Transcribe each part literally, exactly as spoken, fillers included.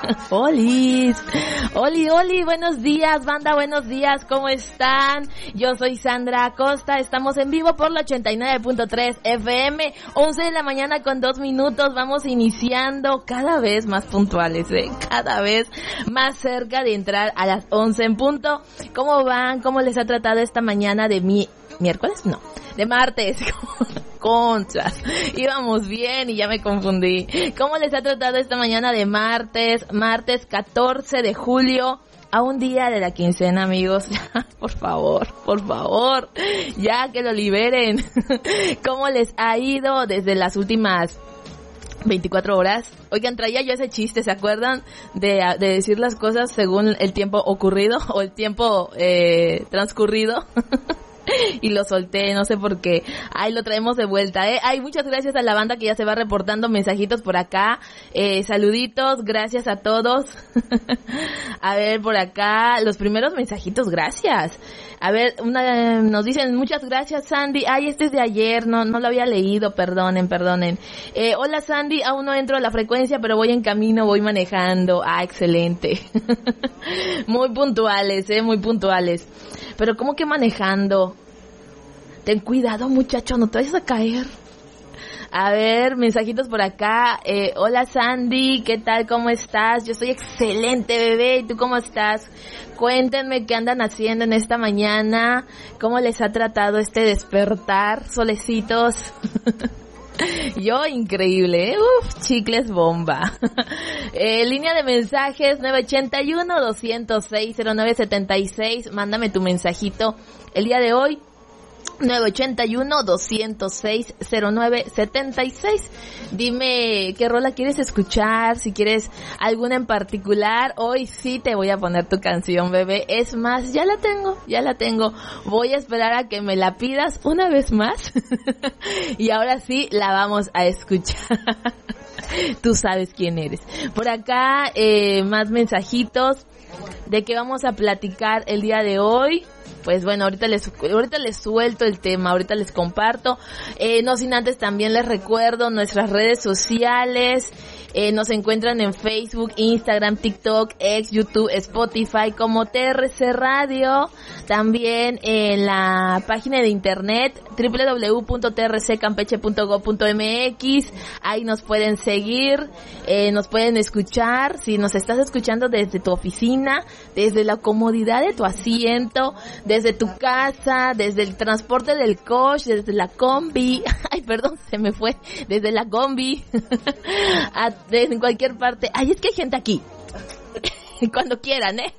Olis, Oli, Oli, buenos días, banda, buenos días, ¿cómo están? Yo soy Sandra Acosta, estamos en vivo por la ochenta y nueve punto tres F M, once de la mañana con dos minutos, vamos iniciando cada vez más puntuales, ¿eh? Cada vez más cerca de entrar a las once en punto. ¿Cómo van? ¿Cómo les ha tratado esta mañana de mi... miércoles? No, de martes. Contras, íbamos bien y ya me confundí. ¿Cómo les ha tratado esta mañana de martes? Martes catorce de julio, a un día de la quincena, amigos. Por favor, por favor, ya que lo liberen. ¿Cómo les ha ido desde las últimas veinticuatro horas? Oigan, traía yo ese chiste, ¿se acuerdan? De, de decir las cosas según el tiempo ocurrido o el tiempo eh, transcurrido. Y lo solté, no sé por qué. Ay, lo traemos de vuelta, eh. Ay, muchas gracias a la banda que ya se va reportando mensajitos por acá. Eh, saluditos, gracias a todos. A ver, por acá, los primeros mensajitos, gracias. A ver, una, nos dicen, muchas gracias, Sandy. Ay, este es de ayer, no, no lo había leído, perdonen, perdonen. Eh, hola, Sandy, aún no entro a la frecuencia, pero voy en camino, voy manejando. Ah, excelente. Muy puntuales, eh, muy puntuales. Pero ¿cómo que manejando? Ten cuidado, muchacho, no te vayas a caer. A ver, mensajitos por acá. Eh, hola, Sandy, ¿qué tal? ¿Cómo estás? Yo estoy excelente, bebé. ¿Y tú cómo estás? Cuéntenme qué andan haciendo en esta mañana. ¿Cómo les ha tratado este despertar, solecitos? Yo, increíble, ¿eh? Uf, chicles bomba. eh, línea de mensajes nueve ochenta y uno, doscientos seis, cero nueve setenta y seis. Mándame tu mensajito el día de hoy. nueve ochenta y uno, doscientos seis, cero nueve setenta y seis. Dime qué rola quieres escuchar, si quieres alguna en particular. Hoy sí te voy a poner tu canción, bebé. Es más, ya la tengo, ya la tengo. Voy a esperar a que me la pidas una vez más. Y ahora sí la vamos a escuchar. Tú sabes quién eres. Por acá, eh, más mensajitos de qué vamos a platicar el día de hoy. Pues bueno, ahorita les ahorita les suelto el tema, ahorita les comparto. Eh, no sin antes también les recuerdo nuestras redes sociales. Eh, nos encuentran en Facebook, Instagram, TikTok, X, YouTube, Spotify como T R C Radio. También en la página de internet doble u doble u doble u punto t r c campeche punto gob punto m x. Ahí nos pueden seguir, eh, nos pueden escuchar. Si nos estás escuchando desde tu oficina, desde la comodidad de tu asiento, desde tu casa, desde el transporte del coche, desde la combi. Ay, perdón, se me fue. Desde la combi. A, de, en cualquier parte. Ay, es que hay gente aquí. Cuando quieran, ¿eh?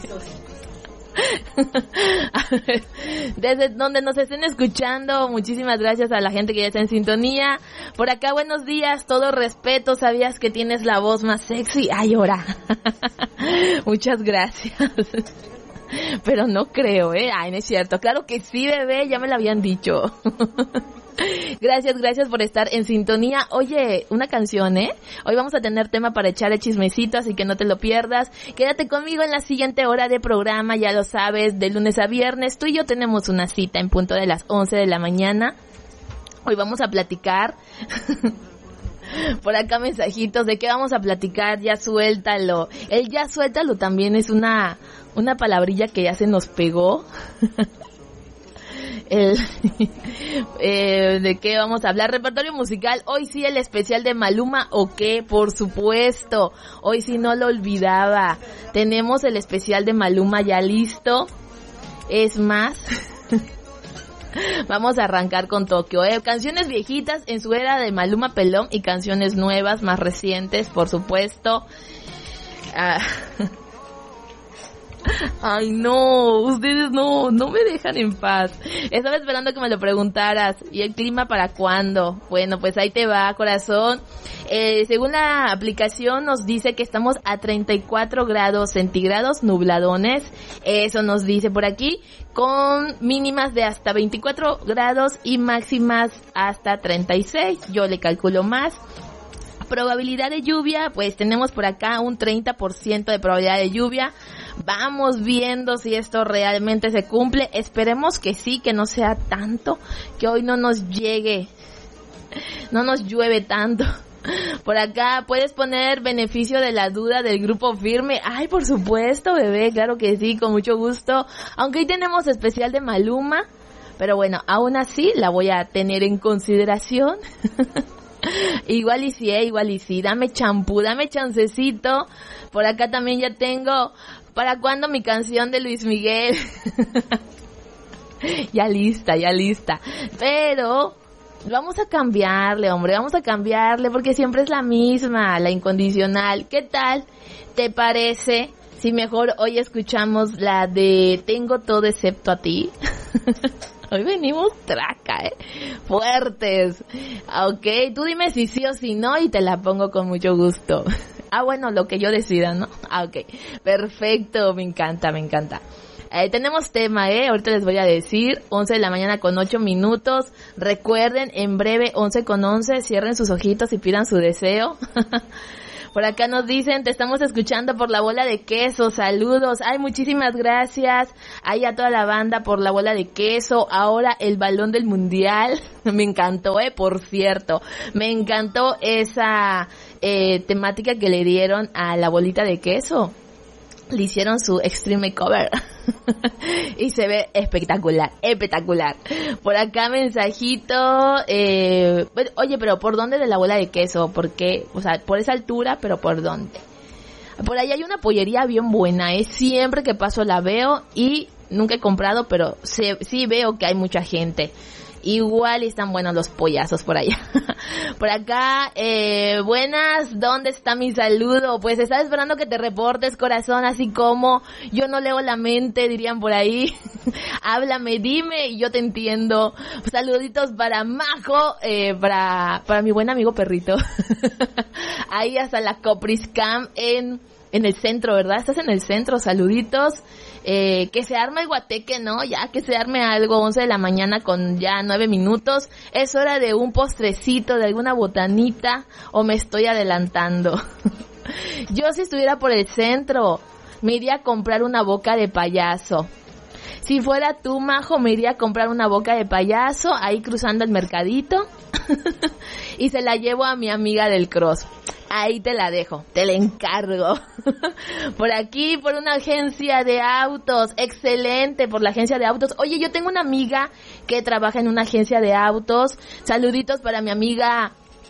A ver, desde donde nos estén escuchando, muchísimas gracias a la gente que ya está en sintonía. Por acá, buenos días, todo respeto, ¿sabías que tienes la voz más sexy? Ay, ahora. Muchas gracias. Pero no creo, ¿eh? Ay, no es cierto. Claro que sí, bebé, ya me lo habían dicho. Gracias, gracias por estar en sintonía. Oye, una canción, ¿eh? Hoy vamos a tener tema para echar el chismecito, así que no te lo pierdas. Quédate conmigo en la siguiente hora de programa, ya lo sabes, de lunes a viernes. Tú y yo tenemos una cita en punto de las once de la mañana. Hoy vamos a platicar... Por acá mensajitos de qué vamos a platicar, ya suéltalo. El ya suéltalo también es una una palabrilla que ya se nos pegó. El, eh, ¿de qué vamos a hablar? Repertorio musical. Hoy sí el especial de Maluma, ¿o qué? Por supuesto. Hoy sí no lo olvidaba. Tenemos el especial de Maluma ya listo. Es más... Vamos a arrancar con Tokio, ¿eh? Canciones viejitas en su era de Maluma Pelón y canciones nuevas, más recientes, por supuesto. Ah. Ay, no, ustedes no, no me dejan en paz. Estaba esperando que me lo preguntaras. ¿Y el clima para cuándo? Bueno, pues ahí te va, corazón. Eh, según la aplicación nos dice que estamos a treinta y cuatro grados centígrados, nubladones. Eso nos dice por aquí, con mínimas de hasta veinticuatro grados y máximas hasta treinta y seis. Yo le calculo más. Probabilidad de lluvia, pues tenemos por acá un treinta por ciento de probabilidad de lluvia. Vamos viendo si esto realmente se cumple. Esperemos que sí, que no sea tanto, que hoy no nos llegue, no nos llueve tanto. Por acá, ¿puedes poner beneficio de la duda del Grupo Firme? Ay, por supuesto, bebé, claro que sí, con mucho gusto. Aunque hoy tenemos especial de Maluma, pero bueno, aún así la voy a tener en consideración. Igual y sí, eh, igual y sí, dame champú, dame chancecito. Por acá también ya tengo, ¿para cuándo mi canción de Luis Miguel? Ya lista, ya lista. Pero vamos a cambiarle, hombre, vamos a cambiarle porque siempre es la misma, la incondicional. ¿Qué tal te parece si mejor hoy escuchamos la de Tengo todo excepto a ti? Hoy venimos traca, ¿eh? Fuertes. Ok, tú dime si sí o si no y te la pongo con mucho gusto. Ah, bueno, lo que yo decida, ¿no? Ah, ok. Perfecto, me encanta, me encanta. Eh, tenemos tema, ¿eh? Ahorita les voy a decir, once de la mañana con ocho minutos. Recuerden, en breve, once con once, cierren sus ojitos y pidan su deseo. Por acá nos dicen, te estamos escuchando por la bola de queso, saludos. Ay, muchísimas gracias. Ay, a toda la banda por la bola de queso. Ahora el balón del mundial. Me encantó, eh, por cierto. Me encantó esa eh, temática que le dieron a la bolita de queso. Le hicieron su extreme cover. Y se ve espectacular, espectacular. Por acá mensajito, eh, oye, pero ¿por dónde de la bola de queso? ¿Por qué? O sea, por esa altura, pero ¿por dónde? Por ahí hay una pollería bien buena, ¿eh? Siempre que paso la veo y nunca he comprado, pero sí, sí veo que hay mucha gente. Igual están buenos los pollazos por allá. Por acá, eh, buenas, ¿dónde está mi saludo? Pues estaba esperando que te reportes, corazón, así como yo no leo la mente, dirían por ahí. Háblame, dime y yo te entiendo. Saluditos para Majo, eh, para, para mi buen amigo perrito. Ahí hasta la Copriscam en, en el centro, ¿verdad? Estás en el centro, saluditos. Eh, que se arme el guateque, ¿no? Ya que se arme algo, once de la mañana con ya nueve minutos. Es hora de un postrecito, de alguna botanita, o me estoy adelantando. Yo si estuviera por el centro, me iría a comprar una boca de payaso. Si fuera tú, Majo, me iría a comprar una boca de payaso, ahí cruzando el mercadito, y se la llevo a mi amiga del cross. Ahí te la dejo, te la encargo. Por aquí, por una agencia de autos, excelente, por la agencia de autos. Oye, yo tengo una amiga que trabaja en una agencia de autos. Saluditos para mi amiga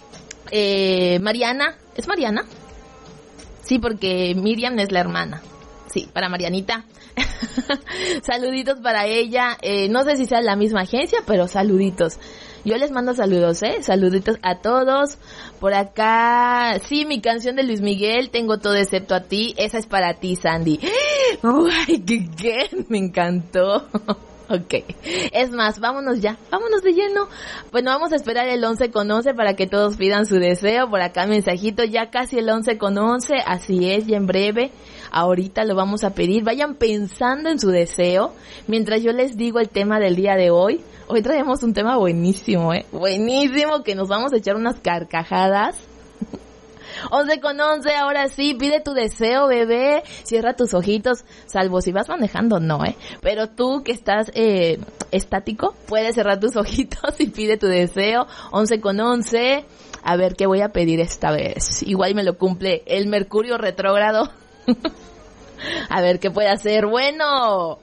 eh, Mariana. ¿Es Mariana? Sí, porque Miriam es la hermana. Sí, para Marianita. Saluditos para ella. Eh, no sé si sea la misma agencia, pero saluditos. Yo les mando saludos, ¿eh? Saluditos a todos. Por acá, sí, mi canción de Luis Miguel, Tengo todo excepto a ti. Esa es para ti, Sandy. Uy, ¿qué, qué? Me encantó. Ok. Es más, vámonos ya. Vámonos de lleno. Bueno, vamos a esperar el once con once para que todos pidan su deseo. Por acá, mensajito, ya casi el once con once. Así es, ya en breve. Ahorita lo vamos a pedir. Vayan pensando en su deseo. Mientras yo les digo el tema del día de hoy. Hoy traemos un tema buenísimo, ¿eh? Buenísimo, que nos vamos a echar unas carcajadas. once con once, ahora sí, pide tu deseo, bebé. Cierra tus ojitos, salvo si vas manejando, no, ¿eh? Pero tú que estás eh, estático, puedes cerrar tus ojitos y pide tu deseo. once con once, a ver qué voy a pedir esta vez. Igual me lo cumple el Mercurio retrógrado. A ver qué puede hacer. Bueno...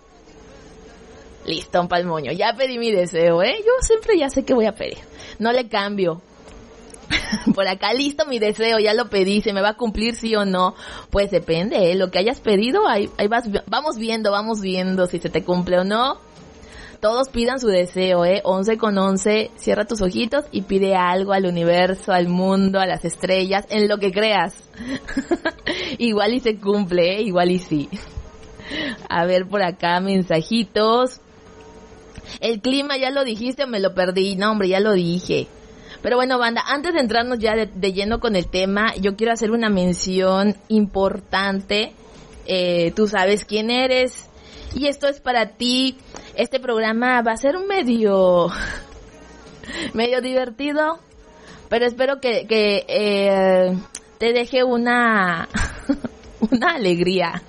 Listo, palmoño. Ya pedí mi deseo, ¿eh? Yo siempre ya sé qué voy a pedir. No le cambio. Por acá, listo mi deseo, ya lo pedí. ¿Se me va a cumplir sí o no? Pues depende, ¿eh? Lo que hayas pedido, ahí, ahí vas, vamos viendo, vamos viendo si se te cumple o no. Todos pidan su deseo, ¿eh? once con once, cierra tus ojitos y pide algo al universo, al mundo, a las estrellas, en lo que creas. Igual y se cumple, ¿eh? Igual y sí. A ver por acá, mensajitos. El clima, ¿ya lo dijiste o me lo perdí? No, hombre, ya lo dije. Pero bueno, banda, antes de entrarnos ya de, de lleno con el tema, yo quiero hacer una mención importante. Eh, tú sabes quién eres. Y esto es para ti. Este programa va a ser un medio... medio divertido. Pero espero que, que eh, te deje una... una alegría.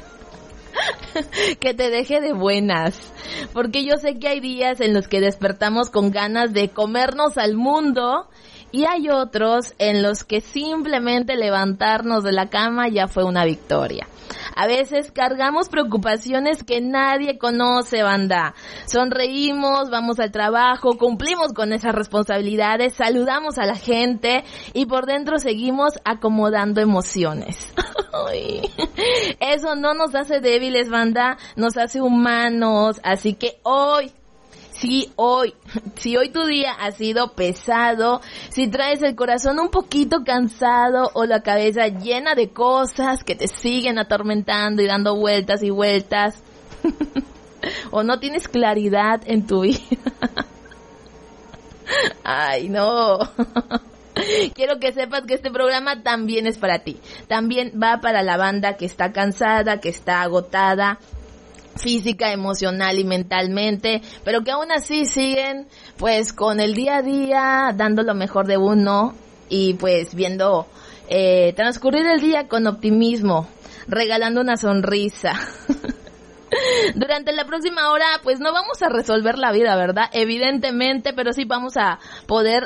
Que te deje de buenas, porque yo sé que hay días en los que despertamos con ganas de comernos al mundo Y hay otros en los que simplemente levantarnos de la cama ya fue una victoria. A veces cargamos preocupaciones que nadie conoce, banda. Sonreímos, vamos al trabajo, cumplimos con esas responsabilidades, saludamos a la gente y por dentro seguimos acomodando emociones. Eso no nos hace débiles, banda, nos hace humanos. Así que hoy, Si hoy, si hoy tu día ha sido pesado, si traes el corazón un poquito cansado o la cabeza llena de cosas que te siguen atormentando y dando vueltas y vueltas, o no tienes claridad en tu vida, ay no, quiero que sepas que este programa también es para ti, también va para la banda que está cansada, que está agotada, física, emocional y mentalmente, pero que aún así siguen pues con el día a día, dando lo mejor de uno y pues viendo eh, transcurrir el día con optimismo, regalando una sonrisa. Durante la próxima hora pues no vamos a resolver la vida, ¿verdad? Evidentemente, pero sí vamos a poder